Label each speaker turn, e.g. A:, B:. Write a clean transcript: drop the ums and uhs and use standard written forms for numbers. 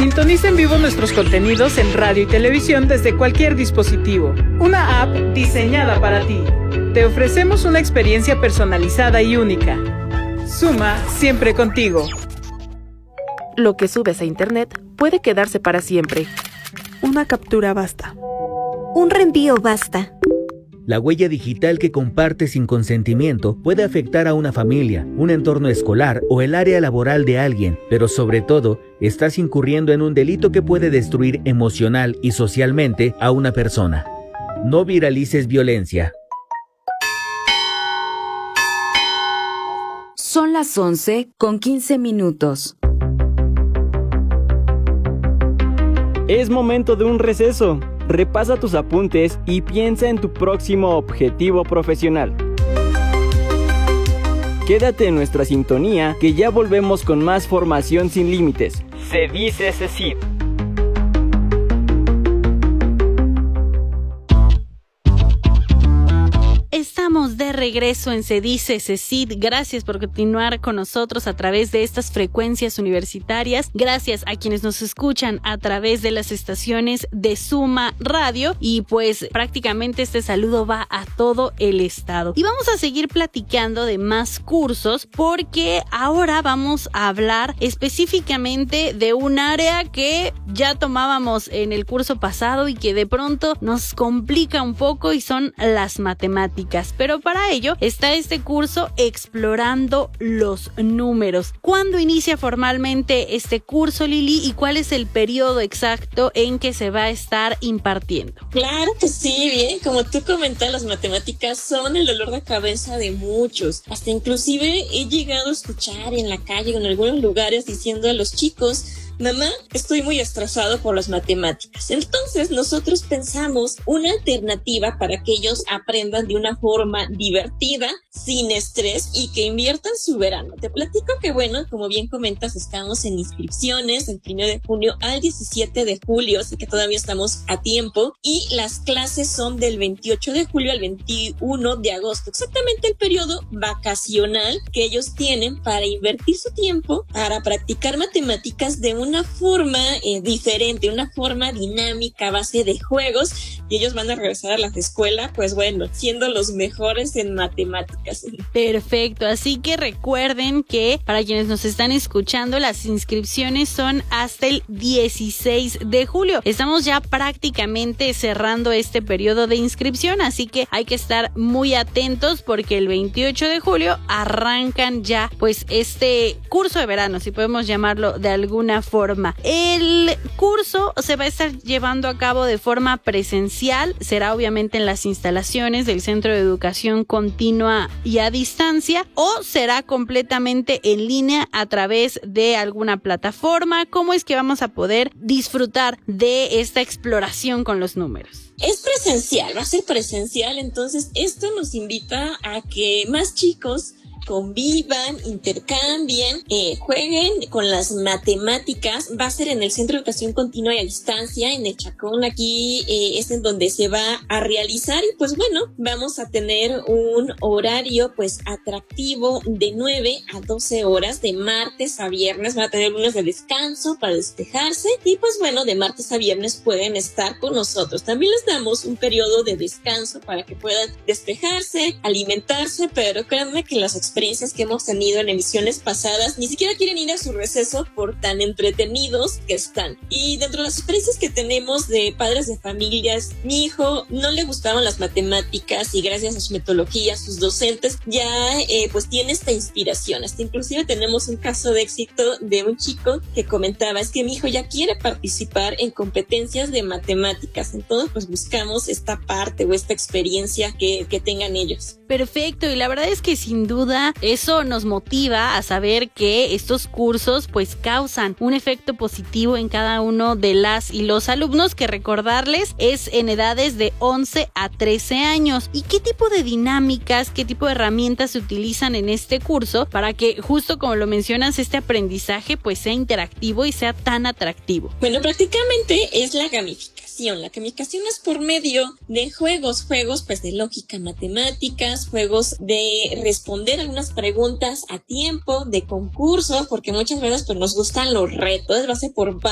A: Sintoniza en vivo nuestros contenidos en radio y televisión desde cualquier dispositivo. Una app diseñada para ti. Te ofrecemos una experiencia personalizada y única. Suma siempre contigo.
B: Lo que subes a internet puede quedarse para siempre.
C: Una captura basta.
D: Un reenvío basta.
E: La huella digital que compartes sin consentimiento puede afectar a una familia, un entorno escolar o el área laboral de alguien, pero sobre todo, estás incurriendo en un delito que puede destruir emocional y socialmente a una persona. No viralices violencia.
F: Son las 11:15.
G: Es momento de un receso. Repasa tus apuntes y piensa en tu próximo objetivo profesional. Quédate en nuestra sintonía, que ya volvemos con más formación sin límites. Se dice CECID.
H: Estamos de regreso en Se Dice CECID. Gracias por continuar con nosotros a través de estas frecuencias universitarias. Gracias a quienes nos escuchan a través de las estaciones de Suma Radio. Y pues prácticamente este saludo va a todo el estado. Y vamos a seguir platicando de más cursos, porque ahora vamos a hablar específicamente de un área que ya tomábamos en el curso pasado y que de pronto nos complica un poco, y son las matemáticas. Pero para ello está este curso Explorando los Números. ¿Cuándo inicia formalmente este curso, Lili, y cuál es el periodo exacto en que se va a estar impartiendo?
I: Claro que sí, bien, como tú comentas, las matemáticas son el dolor de cabeza de muchos. Hasta inclusive he llegado a escuchar en la calle o en algunos lugares diciendo a los chicos: mamá, estoy muy estresado por las matemáticas. Entonces nosotros pensamos una alternativa para que ellos aprendan de una forma divertida, sin estrés, y que inviertan su verano. Te platico que, bueno, como bien comentas, estamos en inscripciones del 1 de junio al 17 de julio, así que todavía estamos a tiempo, y las clases son del 28 de julio al 21 de agosto, exactamente el periodo vacacional que ellos tienen para invertir su tiempo para practicar matemáticas de una forma diferente, una forma dinámica a base de juegos, y ellos van a regresar a la escuela, pues bueno, siendo los mejores en matemáticas.
H: Perfecto, así que recuerden que para quienes nos están escuchando, las inscripciones son hasta el 16 de julio. Estamos ya prácticamente cerrando este periodo de inscripción, así que hay que estar muy atentos, porque el 28 de julio arrancan ya pues este curso de verano, si podemos llamarlo de alguna forma. El curso se va a estar llevando a cabo de forma presencial, será obviamente en las instalaciones del Centro de Educación Continua y a distancia, o será completamente en línea a través de alguna plataforma. ¿Cómo es que vamos a poder disfrutar de esta exploración con los números?
I: Es presencial, va a ser presencial, entonces esto nos invita a que más chicos convivan, intercambien, jueguen con las matemáticas. Va a ser en el Centro de Educación Continua y a Distancia, en el Chacón. Aquí es en donde se va a realizar, y pues bueno, vamos a tener un horario pues atractivo de 9 a 12 horas, de martes a viernes. Van a tener lunes de descanso para despejarse, y pues bueno, de martes a viernes pueden estar con nosotros. También les damos un periodo de descanso para que puedan despejarse, alimentarse, pero créanme que las experiencias que hemos tenido en emisiones pasadas ni siquiera quieren ir a su receso por tan entretenidos que están. Y dentro de las experiencias que tenemos de padres de familias, mi hijo no le gustaban las matemáticas, y gracias a su metodología, sus docentes ya pues tiene esta inspiración. Hasta inclusive tenemos un caso de éxito de un chico que comentaba: es que mi hijo ya quiere participar en competencias de matemáticas. Entonces pues buscamos esta parte o esta experiencia que tengan ellos.
H: Perfecto, y la verdad es que sin duda eso nos motiva a saber que estos cursos pues causan un efecto positivo en cada uno de las y los alumnos, que recordarles es en edades de 11 a 13 años. ¿Y qué tipo de dinámicas, qué tipo de herramientas se utilizan en este curso para que, justo como lo mencionas, este aprendizaje pues sea interactivo y sea tan atractivo?
I: Bueno, prácticamente es la gamificación. La gamificación es por medio de juegos pues de lógica, matemáticas, juegos de responder algunas preguntas a tiempo, de concursos, porque muchas veces pues nos gustan los retos. Va a ser por